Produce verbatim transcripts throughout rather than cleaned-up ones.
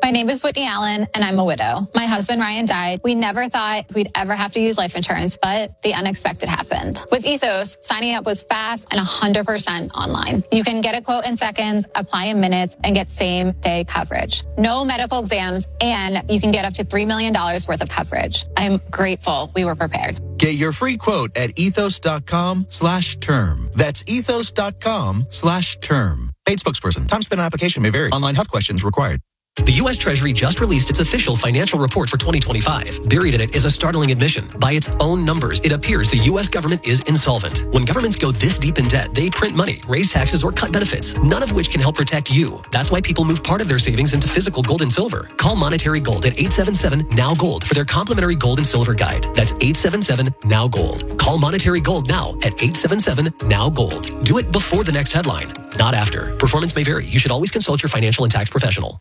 My name is Whitney Allen, and I'm a widow. My husband, Ryan, died. We never thought we'd ever have to use life insurance, but the unexpected happened. With Ethos, signing up was fast and one hundred percent online. You can get a quote in seconds, apply in minutes, and get same-day coverage. No medical exams, and you can get up to three million dollars worth of coverage. I'm grateful we were prepared. Get your free quote at ethos.com slash term. That's ethos.com slash term. Paid spokesperson. Time spent on application may vary. Online health questions required. The U S Treasury just released its official financial report for twenty twenty-five. Buried in it is a startling admission. By its own numbers, it appears the U S government is insolvent. When governments go this deep in debt, they print money, raise taxes, or cut benefits, none of which can help protect you. That's why people move part of their savings into physical gold and silver. Call Monetary Gold at eight seven seven, N O W, GOLD for their complimentary gold and silver guide. That's eight seven seven, N O W, GOLD. Call Monetary Gold now at eight seven seven, N O W, GOLD. Do it before the next headline, not after. Performance may vary. You should always consult your financial and tax professional.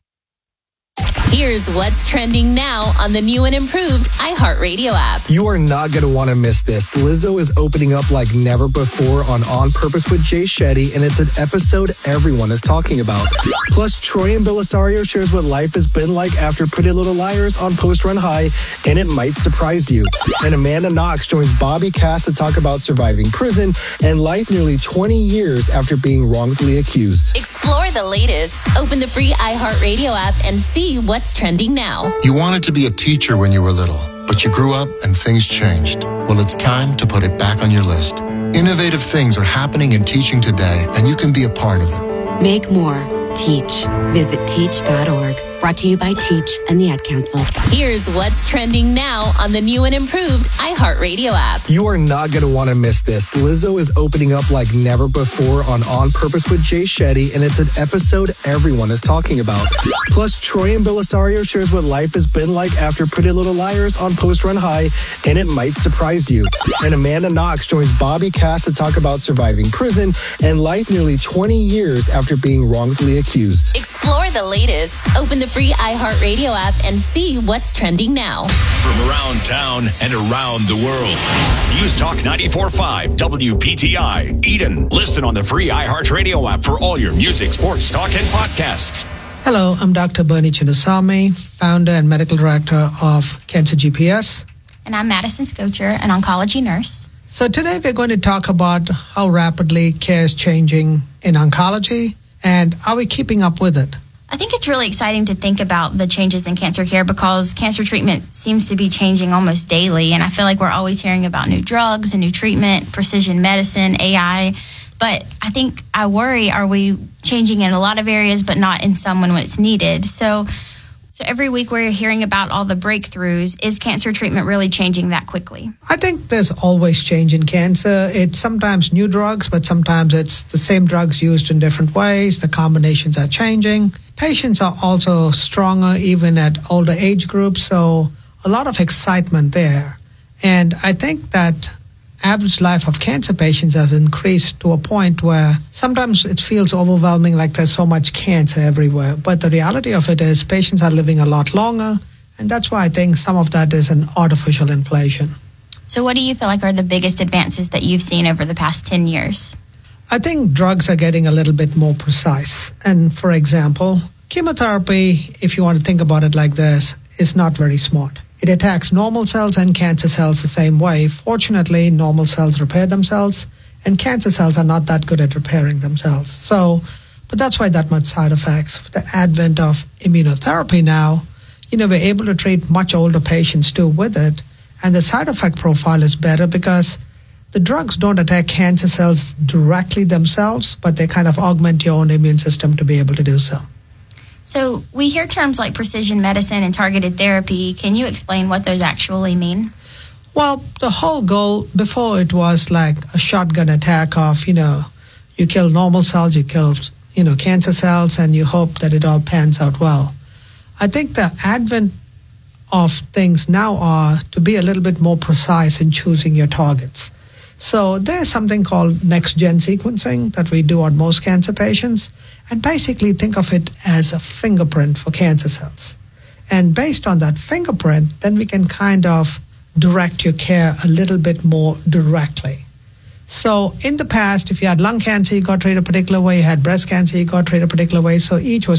Here's what's trending now on the new and improved iHeartRadio app. You are not going to want to miss this. Lizzo is opening up like never before on On Purpose with Jay Shetty, and it's an episode everyone is talking about. Plus, Troy and Belisario shares what life has been like after Pretty Little Liars on Post Run High, and it might surprise you. And Amanda Knox joins Bobby Cass to talk about surviving prison and life nearly twenty years after being wrongfully accused. Explore the latest. Open the free iHeartRadio app and see what's trending now. You wanted to be a teacher when you were little, but you grew up and things changed. Well, it's time to put it back on your list. Innovative things are happening in teaching today, and you can be a part of it. Make more. Teach. Visit teach dot org. Brought to you by Teach and the Ad Council. Here's what's trending now on the new and improved iHeartRadio app. You are not going to want to miss this. Lizzo is opening up like never before on On Purpose with Jay Shetty, and it's an episode everyone is talking about. Plus, Troy and Belisario shares what life has been like after Pretty Little Liars on Post Run High, and it might surprise you. And Amanda Knox joins Bobby Cass to talk about surviving prison and life nearly twenty years after being wrongfully accused. Explore the latest. Open the free iHeartRadio app and see what's trending now. From around town and around the world. News Talk ninety-four point five W P T I, Eden. Listen on the free iHeartRadio app for all your music, sports, talk, and podcasts. Hello, I'm Doctor Bernie Chinnasamy, founder and medical director of Cancer G P S. And I'm Madison Scocher, an oncology nurse. So today we're going to talk about how rapidly care is changing in oncology, and are we keeping up with it? I think it's really exciting to think about the changes in cancer care because cancer treatment seems to be changing almost daily. And I feel like we're always hearing about new drugs and new treatment, precision medicine, A I. But I think I worry, are we changing in a lot of areas, but not in some when it's needed? So, so every week we're hearing about all the breakthroughs. Is cancer treatment really changing that quickly? I think there's always change in cancer. It's sometimes new drugs, but sometimes it's the same drugs used in different ways. The combinations are changing. Patients are also stronger even at older age groups, so a lot of excitement there. And I think that average life of cancer patients has increased to a point where sometimes it feels overwhelming, like there's so much cancer everywhere. But the reality of it is patients are living a lot longer, and that's why I think some of that is an artificial inflation. So what do you feel like are the biggest advances that you've seen over the past ten years? I think drugs are getting a little bit more precise. And for example, chemotherapy, if you want to think about it like this, is not very smart. It attacks normal cells and cancer cells the same way. Fortunately, normal cells repair themselves, and cancer cells are not that good at repairing themselves. So, but that's why that much side effects. With the advent of immunotherapy now, you know, we're able to treat much older patients too with it, and the side effect profile is better because the drugs don't attack cancer cells directly themselves, but they kind of augment your own immune system to be able to do so. So we hear terms like precision medicine and targeted therapy. Can you explain what those actually mean? Well, the whole goal before it was like a shotgun attack of, you know, you kill normal cells, you kill, you know, cancer cells, and you hope that it all pans out well. I think the advent of things now are to be a little bit more precise in choosing your targets. So there's something called next-gen sequencing that we do on most cancer patients, and basically think of it as a fingerprint for cancer cells. And based on that fingerprint, then we can kind of direct your care a little bit more directly. So in the past, if you had lung cancer, you got treated a particular way. You had breast cancer, you got treated a particular way. So each was